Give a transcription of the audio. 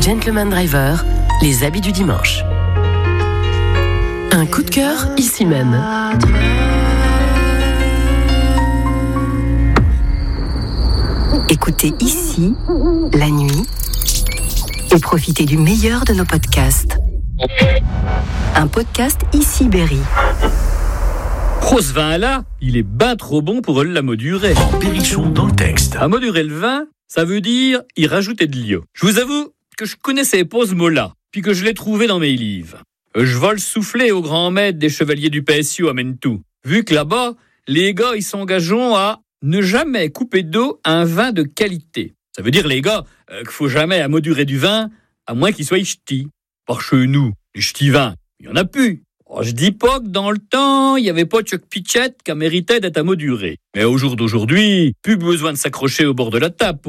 Gentleman Driver, les habits du dimanche. Un coup de cœur, ici même. Écoutez ici, la nuit, et profitez du meilleur de nos podcasts. Un podcast Ici Berry. Oh, ce vin-là, il est ben trop bon pour l'amodurer. Berrichon dans le texte. Amodurer le vin, ça veut dire y rajouter de l'eau. Je vous avoue que je connaissais pas ce mot-là, puis que je l'ai trouvé dans mes livres. Je vole souffler au grand maître des chevaliers du PSU à Mentou. Vu que là-bas, les gars, ils s'engagent à ne jamais couper d'eau un vin de qualité. Ça veut dire, les gars, qu'il faut jamais amodurer du vin, à moins qu'il soit ch'ti. Par chez nous, les ch'tis vins, il y en a plus. Oh, je dis pas que dans le temps, il n'y avait pas de Chuck Pitchett qui méritait d'être amoduré. Mais au jour d'aujourd'hui, plus besoin de s'accrocher au bord de la table pour